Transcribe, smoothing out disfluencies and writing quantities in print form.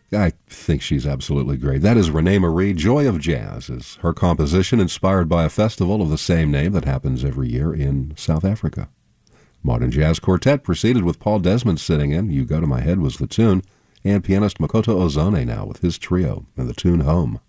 I think she's absolutely great. That is Renee Marie. Joy of Jazz is her composition, inspired by a festival of the same name that happens every year in South Africa. Modern Jazz Quartet proceeded with Paul Desmond sitting in. You Go to My Head was the tune, and pianist Makoto Ozone now with his trio and the tune Home.